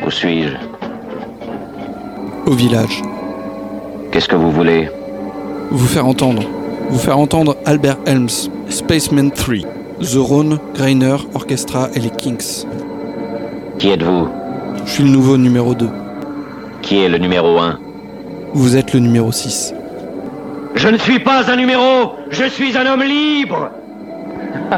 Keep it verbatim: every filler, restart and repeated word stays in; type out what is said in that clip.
Où suis-je? Au village. Qu'est-ce que vous voulez? Vous faire entendre. Vous faire entendre Albert Helms, Spaceman trois, The Rhone, Greiner, Orchestra et les Kinks. Qui êtes-vous? Je suis le nouveau numéro deux. Qui est le numéro un? Vous êtes le numéro six. Je ne suis pas un numéro, je suis un homme libre.